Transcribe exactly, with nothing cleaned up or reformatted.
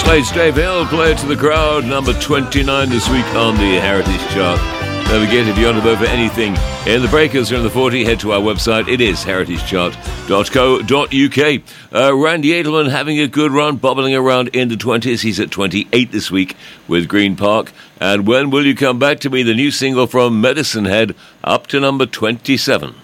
Slade's Dave Hill, Play to the Crowd, number twenty-nine this week on the Heritage Chart. Don't forget, if you want to vote for anything in the Breakers or in the forty, head to our website. It is heritage chart dot co dot uk. Uh, Randy Edelman having a good run, bobbling around in the twenties. He's at twenty-eight this week with Green Park. And When Will You Come Back to Me, the new single from Medicine Head, up to number twenty-seven.